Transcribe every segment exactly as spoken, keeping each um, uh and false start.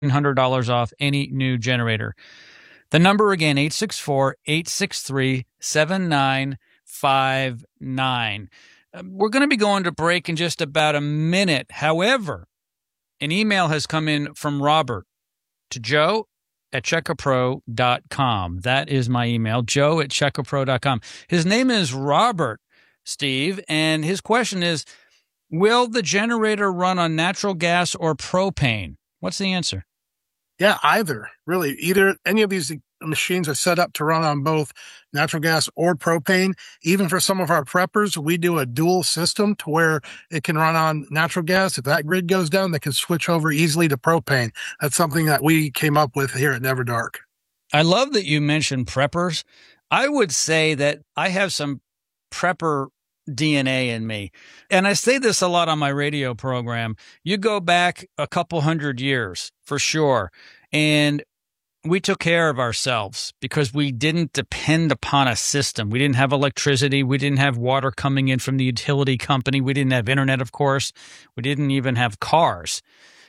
one hundred dollars off any new generator. The number again, eight six four, eight six three, seven nine five nine. We're going to be going to break in just about a minute. However, an email has come in from Robert to Joe at checkapro dot com. That is my email, joe at checkapro dot com. His name is Robert, Steve, and his question is, will the generator run on natural gas or propane? What's the answer? Yeah, either. Really, either any of these machines are set up to run on both natural gas or propane. Even for some of our preppers, we do a dual system to where it can run on natural gas. If that grid goes down, they can switch over easily to propane. That's something that we came up with here at Never Dark. I love that you mentioned preppers. I would say that I have some prepper D N A in me. And I say this a lot on my radio program. You go back a couple hundred years for sure. And we took care of ourselves because we didn't depend upon a system. We didn't have electricity. We didn't have water coming in from the utility company. We didn't have internet, of course. We didn't even have cars.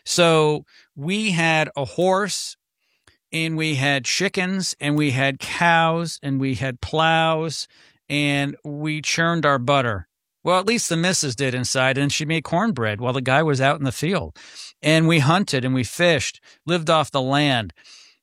So we had a horse, and we had chickens, and we had cows, and we had plows, and we churned our butter. Well, at least the missus did inside, and she made cornbread while the guy was out in the field. And we hunted and we fished, lived off the land.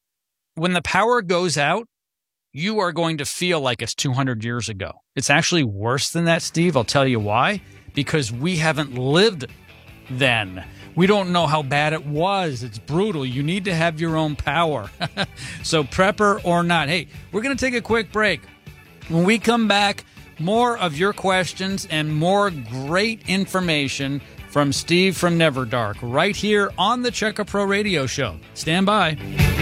When the power goes out, you are going to feel like it's two hundred years ago. It's actually worse than that, Steve. I'll tell you why. Because we haven't lived then. We don't know how bad it was. It's brutal. You need to have your own power. So prepper or not. Hey, we're going to take a quick break. When we come back, more of your questions and more great information from Steve from Never Dark right here on the Check A Pro Radio Show. Stand by.